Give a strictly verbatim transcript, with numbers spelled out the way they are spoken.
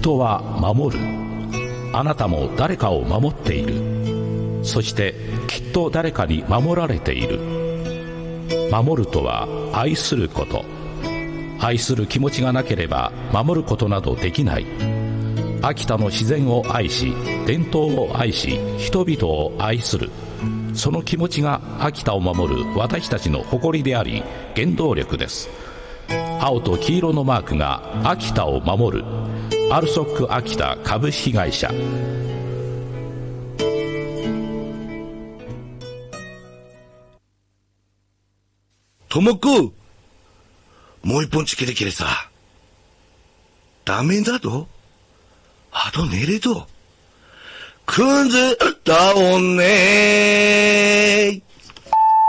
人は守る。あなたも誰かを守っている。そしてきっと誰かに守られている。守るとは愛すること。愛する気持ちがなければ守ることなどできない。秋田の自然を愛し、伝統を愛し、人々を愛する。その気持ちが秋田を守る私たちの誇りであり、原動力です。青と黄色のマークが秋田を守る。アルソック秋田株式会社。 ともく、もう一本チキできれさ。ダメだとあと寝れと。くんずだおんねー。